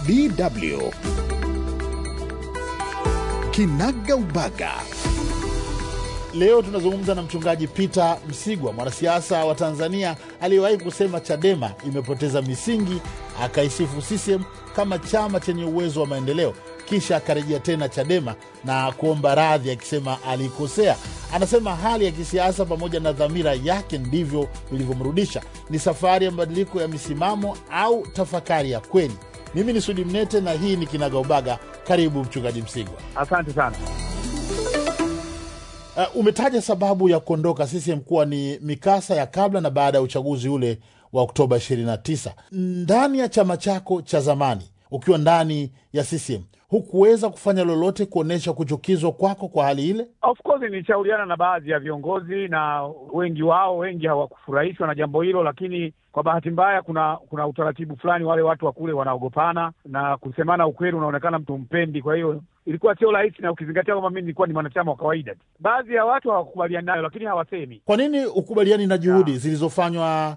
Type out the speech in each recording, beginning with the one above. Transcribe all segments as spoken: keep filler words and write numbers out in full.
D W Kinaga Ubaga. Leo tunazungumza na mchungaji Peter Msigwa, mwanasiasa wa Tanzania aliyewahi kusema Chadema imepoteza misingi, akaisifu C C M kama chama chenye uwezo wa maendeleo, kisha akarejea tena Chadema na kuomba radhi akisema alikosea. Anasema hali ya kisiasa pamoja na dhamira yake ndivyo vilivyomrudisha. Ni safari ya mabadiliko ya misimamo au tafakari ya kweli? Mimi ni Sudi Mnete na hii ni Kinaga Ubaga. Karibu mchungaji Msigwa. Asante sana. Uh, umetaja sababu ya kuondoka C C M kuwa ni mikasa ya kabla na baada ya uchaguzi ule wa Oktoba ishirini na tisa. Ndani ya chama chako cha zamani, ukiwa ndani ya C C M, hukuweza kufanya lolote kuonesha kuchukizwa kwako kwa hali ile? Of course nilishauriana na baadhi ya viongozi na wengi wao wengi hawakufurahishwa na jambo hilo, lakini kwa bahati mbaya kuna kuna utaratibu fulani, wale watu wa kule wanaogopana na kusemana ukweli unaonekana mtu mpendi. Kwa hiyo ilikuwa sio rahisi, na ukizingatia kwamba mimi nilikuwa ni mwanachama wa kawaida. Baadhi ya watu hawakubaliana nayo, lakini hawasemi. Kwa nini ukubaliani na juhudi zilizofanywa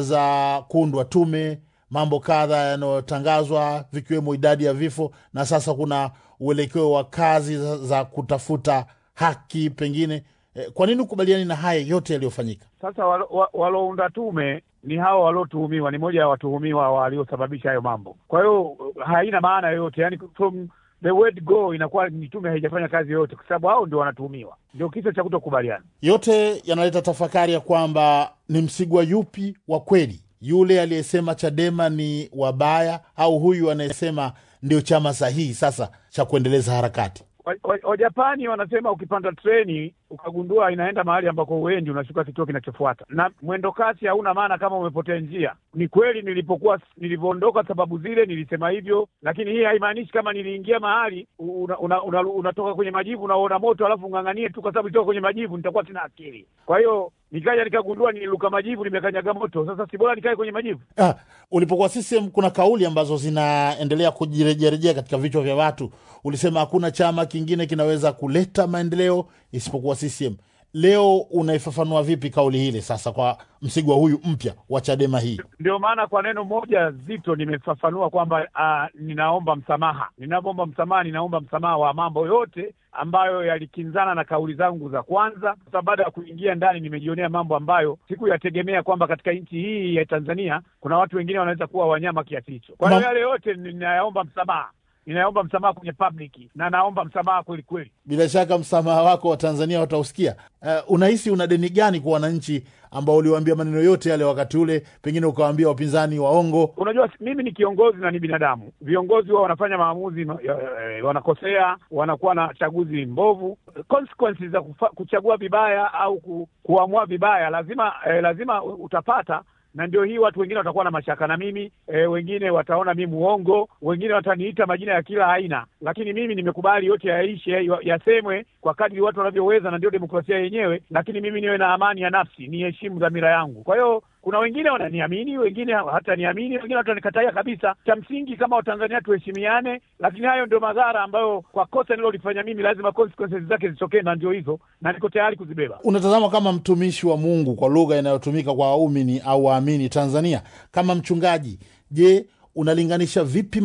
za kuundwa tume, mambo kadha yanayotangazwa vikiwemo idadi ya vifo, na sasa kuna uelekeo wa kazi za, za kutafuta haki pengine? Kwa nini ukubaliani na haya yote yaliyofanyika? Sasa walounda tume ni hao waliotuhumiwa, ni moja ya watuhumiwa waliosababisha hayo mambo. Kwa hiyo haina maana yoyote, yani from the word go inakuwa ni tume haijafanya kazi yoyote, kwa sababu hao ndio wanatuhumiwa. Ndio kisa cha kutokubaliana. Yote yanaleta tafakari ya kwamba ni Msigwa yupi wa kweli, yule aliyesema Chadema ni wabaya au huyu anayesema ndio chama sahihi sasa cha kuendeleza harakati? Wajapani wanasema ukipanda treni ukagundua inaenda mahali ambako uendi, unashuka kituo kinachofuata, na mwendo kasi hauna maana kama umepotea njia. Ni kweli nilipokuwa nilivyoondoka sababu zile nilisema hivyo, lakini hii haimaanishi kama niliingia mahali unatoka una, una, una kwenye majivu unaona moto alafu unganganie tu kwa sababu nitoka kwenye majivu nitakuwa sina akili. Kwa hiyo nikaja nikagundua nililuka majivu, nimekanyaga moto, sasa si bora nikae kwenye majivu. Ah, ulipokuwa C C M kuna kauli ambazo zinaendelea kujirejerejea katika vichwa vya watu. Ulisema hakuna chama kingine kinaweza kuleta maendeleo isipokuwa C C M. Leo unaifafanua vipi kauli hile sasa kwa Msigwa huyu mpya wa Chadema hii? Ndio maana kwa neno moja zito nimefafanua kwamba uh, ninaomba msamaha. Ninaomba msamaha, ninaomba msamaha wa mambo yote ambayo yalikinzana na kauli zangu za kwanza. Sasa baada ya kuingia ndani nimejionea mambo ambayo sikuyategemea kwamba katika nchi hii ya Tanzania kuna watu wengine wanaweza kuwa wanyama kiasi hicho. Kwa hiyo yale yote ninaomba msamaha. Ninaomba msamaha kwenye public na naomba msamaha kweli kweli. Bila shaka msamaha wako wa Tanzania watausikia. Uh, unahisi una deni gani kwa wananchi ambao uliwaambia maneno yote yale wakati ule, pengine ukawaambia wapinzani waongo? Unajua mimi ni kiongozi na ni binadamu. Viongozi wao wanafanya maamuzi, wanakosea, wanakuwa na chaguzi mbovu. Consequences za kufa, kuchagua vibaya au ku, kuamua vibaya lazima eh, lazima utapata. Na ndio hii watu wengine watakuwa na mashaka na mimi, e, wengine wataona mimi muongo, wengine wataniita majina ya kila aina, lakini mimi nimekubali yote yaishe, yasemwe kwa kadri watu wanavyoweza, na ndio demokrasia yenyewe. Lakini mimi niwe na amani ya nafsi, niheshimu dhamira yangu. Kwa hiyo kuna wengine wananiamini, wengine hata niamini, wengine watanikataa kabisa. Cha msingi kama Watanzania tuheshimiane, lakini hayo ndio madhara ambayo kwa kosa nilolifanya mimi lazima consequences zake zitokee, na ndio hizo, na niko tayari kuzibeba. Unatazama kama mtumishi wa Mungu kwa lugha inayotumika kwa waumini au waamini Tanzania, kama mchungaji, je, unalinganisha vipi